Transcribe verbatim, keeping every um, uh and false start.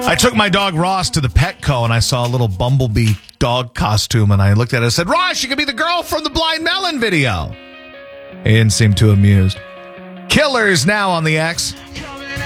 I took my dog Ross to the Petco and I saw a little bumblebee dog costume and I looked at it and said, Ross, you could be the girl from the Blind Melon video. He didn't seem too amused. Killers now on the X.